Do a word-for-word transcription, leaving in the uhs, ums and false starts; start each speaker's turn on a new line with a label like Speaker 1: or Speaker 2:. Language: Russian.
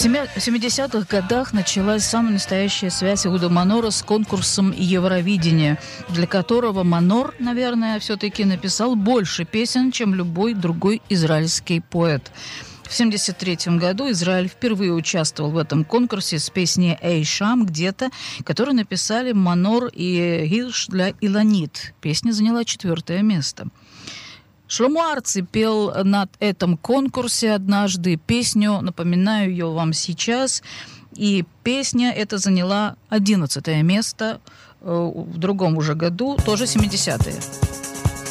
Speaker 1: семидесятых годах началась самая настоящая связь Эхуда Манора с конкурсом Евровидения, для которого Манор, наверное, все-таки написал больше песен, чем любой другой израильский поэт. В семьдесят третьем году Израиль впервые участвовал в этом конкурсе с песней «Эй Шам» где-то, которую написали Манор и Гирш для Иланит. Песня заняла четвертое место. Шломо Арци пел на этом конкурсе однажды песню, напоминаю ее вам сейчас, и песня эта заняла одиннадцатое место в другом уже году, тоже семидесятые.